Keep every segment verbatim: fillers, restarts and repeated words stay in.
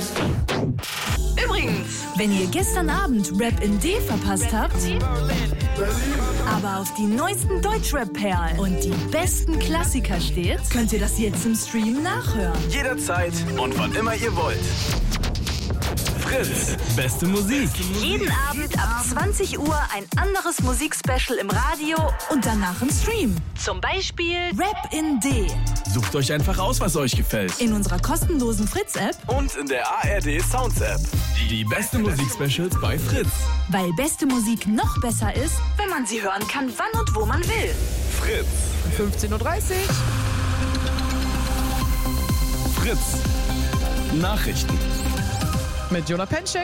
Übrigens, wenn ihr gestern Abend Rap in D verpasst habt, aber auf die neuesten Deutschrap-Perlen und die besten Klassiker steht, könnt ihr das jetzt im Stream nachhören. Jederzeit und wann immer ihr wollt. Fritz, beste Musik. Jeden Abend ab zwanzig Uhr ein anderes Musikspecial im Radio und danach im Stream. Zum Beispiel Rap in D. Sucht euch einfach aus, was euch gefällt. In unserer kostenlosen Fritz-App Und in der A R D Sounds-App. Die beste Musikspecials bei Fritz. Weil beste Musik noch besser ist, wenn man sie hören kann, wann und wo man will. Fritz. fünfzehn Uhr dreißig. Fritz. Nachrichten. Mit Jona Penschek.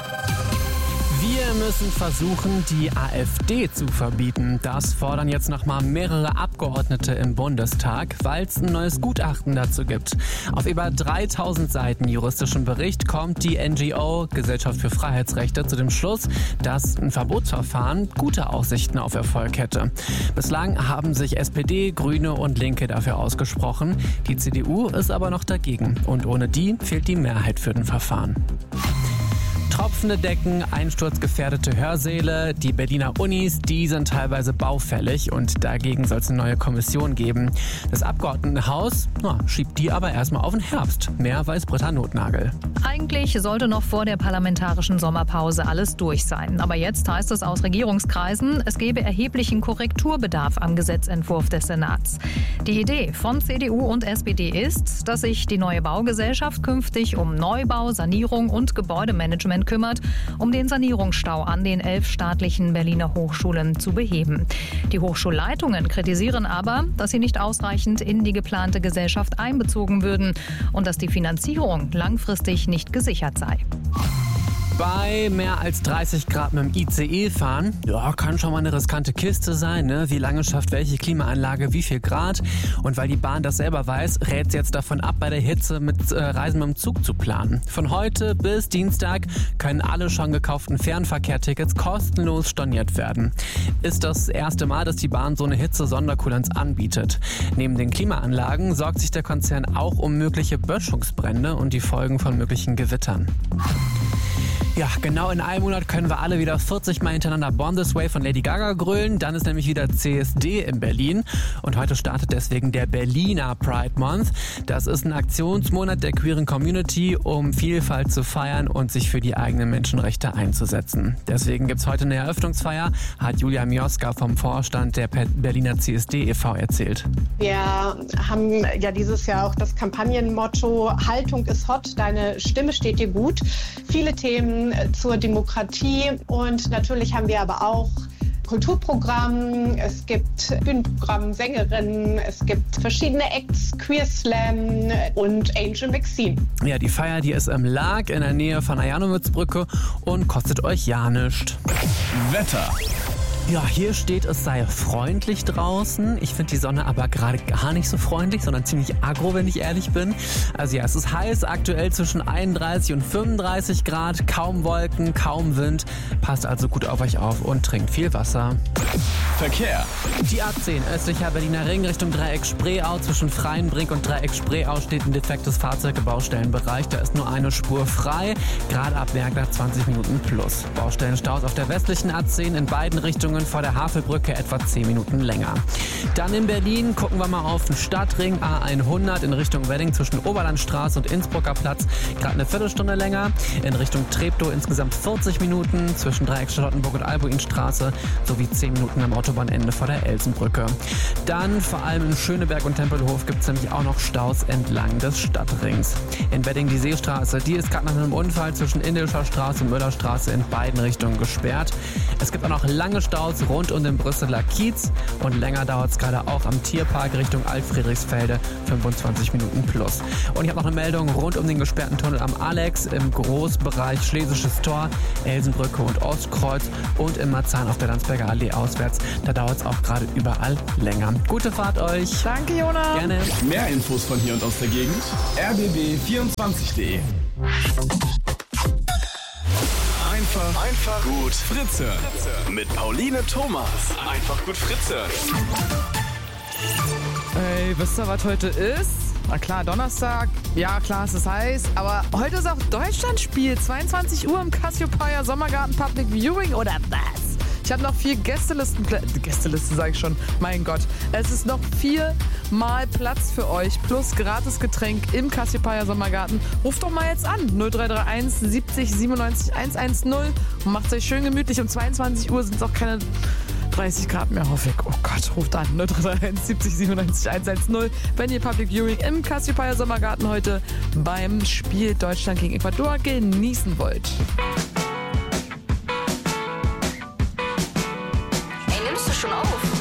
Wir müssen versuchen, die AfD zu verbieten. Das fordern jetzt nochmal mehrere Abgeordnete im Bundestag, weil es ein neues Gutachten dazu gibt. Auf über dreitausend Seiten juristischen Bericht kommt die N G O, Gesellschaft für Freiheitsrechte, zu dem Schluss, dass ein Verbotsverfahren gute Aussichten auf Erfolg hätte. Bislang haben sich S P D, Grüne und Linke dafür ausgesprochen. Die C D U ist aber noch dagegen. Und ohne die fehlt die Mehrheit für den Verfahren. Tropfende Decken, einsturzgefährdete Hörsäle, die Berliner Unis, die sind teilweise baufällig und dagegen soll es eine neue Kommission geben. Das Abgeordnetenhaus na, schiebt die aber erstmal auf den Herbst. Mehr weiß Britta Nothnagel. Eigentlich sollte noch vor der parlamentarischen Sommerpause alles durch sein. Aber jetzt heißt es aus Regierungskreisen, es gebe erheblichen Korrekturbedarf am Gesetzentwurf des Senats. Die Idee von C D U und S P D ist, dass sich die neue Baugesellschaft künftig um Neubau, Sanierung und Gebäudemanagement kümmert, um den Sanierungsstau an den elf staatlichen Berliner Hochschulen zu beheben. Die Hochschulleitungen kritisieren aber, dass sie nicht ausreichend in die geplante Gesellschaft einbezogen würden und dass die Finanzierung langfristig nicht gesichert sei. Bei mehr als dreißig Grad mit dem I C E fahren, ja, kann schon mal eine riskante Kiste sein, ne? Wie lange schafft welche Klimaanlage wie viel Grad? Und weil die Bahn das selber weiß, rät sie jetzt davon ab, bei der Hitze mit äh, Reisen mit dem Zug zu planen. Von heute bis Dienstag können alle schon gekauften Fernverkehrtickets kostenlos storniert werden. Ist das erste Mal, dass die Bahn so eine Hitze-Sonderkulanz anbietet. Neben den Klimaanlagen sorgt sich der Konzern auch um mögliche Böschungsbrände und die Folgen von möglichen Gewittern. Ja, genau in einem Monat können wir alle wieder vierzig Mal hintereinander Born This Way von Lady Gaga grölen. Dann ist nämlich wieder C S D in Berlin. Und heute startet deswegen der Berliner Pride Month. Das ist ein Aktionsmonat der queeren Community, um Vielfalt zu feiern und sich für die eigenen Menschenrechte einzusetzen. Deswegen gibt's heute eine Eröffnungsfeier, hat Julia Mioska vom Vorstand der Berliner C S D e V erzählt. Wir haben ja dieses Jahr auch das Kampagnenmotto Haltung ist hot, deine Stimme steht dir gut. Viele Themen zur Demokratie und natürlich haben wir aber auch Kulturprogramm, es gibt Bühnenprogramm, Sängerinnen, es gibt verschiedene Acts, Queer Slam und Angel Maxine. Ja, die Feier, die ist im Lag in der Nähe von der Janowitzbrücke und kostet euch ja nichts. Wetter. Ja, hier steht, es sei freundlich draußen. Ich finde die Sonne aber gerade gar nicht so freundlich, sondern ziemlich aggro, wenn ich ehrlich bin. Also ja, es ist heiß, aktuell zwischen einunddreißig und fünfunddreißig Grad, kaum Wolken, kaum Wind. Passt also gut auf euch auf und trinkt viel Wasser. Verkehr. Die A zehn, östlicher Berliner Ring Richtung Dreieck Spreeau. Zwischen Freienbrink und Dreieck Spreeau steht ein defektes Fahrzeug im Baustellenbereich. Da ist nur eine Spur frei, gerade ab Werk nach zwanzig Minuten plus. Baustellenstaus auf der westlichen A zehn in beiden Richtungen vor der Havelbrücke etwa zehn Minuten länger. Dann in Berlin gucken wir mal auf den Stadtring A hundert in Richtung Wedding zwischen Oberlandstraße und Innsbrucker Platz. Gerade eine Viertelstunde länger. In Richtung Treptow insgesamt vierzig Minuten zwischen Dreieck Charlottenburg und Albuinstraße sowie zehn Minuten am Autobahnende vor der Elsenbrücke. Dann vor allem in Schöneberg und Tempelhof gibt es nämlich auch noch Staus entlang des Stadtrings. In Wedding die Seestraße, die ist gerade nach einem Unfall zwischen Indischer Straße und Müllerstraße in beiden Richtungen gesperrt. Es gibt auch noch lange Staus rund um den Brüsseler Kiez und länger dauert es gerade auch am Tierpark Richtung Alt-Friedrichsfelde, fünfundzwanzig Minuten plus. Und ich habe noch eine Meldung rund um den gesperrten Tunnel am Alex im Großbereich Schlesisches Tor, Elsenbrücke und Ostkreuz und in Marzahn auf der Landsberger Allee auswärts. Da dauert es auch gerade überall länger. Gute Fahrt euch. Danke, Jona. Gerne. Mehr Infos von hier und aus der Gegend. r b b vierundzwanzig punkt de. Einfach, einfach gut Fritz hören. Mit Pauline Thomas. Einfach gut Fritz hören. Ey, wisst ihr, was heute ist? Na klar, Donnerstag, ja klar, es ist heiß, aber heute ist auch Deutschlandspiel, zweiundzwanzig Uhr im Cassiopeia Sommergarten Public Viewing oder was? Ich habe noch vier Gästelisten, Gästeliste sage ich schon, mein Gott. Es ist noch viermal Platz für euch, plus Gratisgetränk im Cassiopeia Sommergarten. Ruft doch mal jetzt an, null drei drei eins siebzig siebenundneunzig hundertzehn und macht es euch schön gemütlich. Um zweiundzwanzig Uhr sind es auch keine dreißig Grad mehr, hoffe ich. Oh Gott, ruft an, null drei drei eins siebzig siebenundneunzig hundertzehn, wenn ihr Public Viewing im Cassiopeia Sommergarten heute beim Spiel Deutschland gegen Ecuador genießen wollt. Ey, nimmst du schon auf?